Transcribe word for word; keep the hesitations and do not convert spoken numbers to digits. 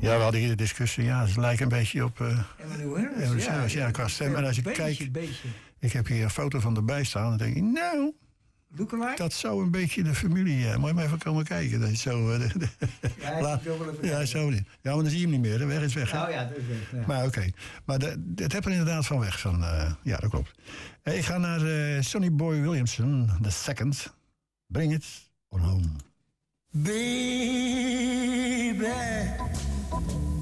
Ja, we hadden hier de discussie. Ja, ze lijken een beetje op... Uh, Emmylou Harris, ja, ja, qua stem. En als je beetje, kijkt... Beetje. Ik heb hier een foto van erbij staan. Dan denk ik, nou... Lookalike? Dat zou een beetje de familie... Uh, moet je maar even komen kijken. Dat is zo... Uh, de, de, ja, laat, wel even ja, zo niet. Ja, maar dan zie je hem niet meer. De weg is weg. Nou ja, dat is weg. Ja. Maar oké. Okay. Maar het heb er inderdaad van weg. Van, uh, ja, dat klopt. Uh, ik ga naar uh, Sonny Boy Williamson. The Second. Bring it on home. Baby,